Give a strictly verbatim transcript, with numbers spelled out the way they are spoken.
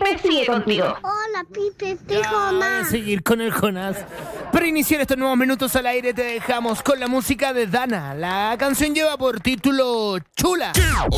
Pipe sigue contigo. Hola, Pipe, te Ya, voy a seguir con el Jonás. Para iniciar estos nuevos minutos al aire te dejamos con la música de Dana. La canción lleva por título Chula.